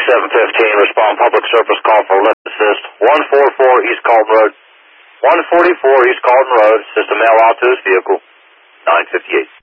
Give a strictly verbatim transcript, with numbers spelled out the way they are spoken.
seven fifteen, respond public service call for lift assist. one forty-four East Calden Road. one forty-four East Calden Road. Assist a male out to his vehicle. nine fifty-eight.